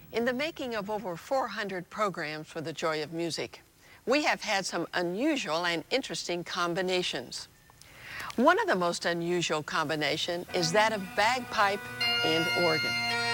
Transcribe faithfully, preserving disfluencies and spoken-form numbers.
In the making of over four hundred programs for the Joy of Music, we have had some unusual and interesting combinations. One of the most unusual combination is that of bagpipe and organ.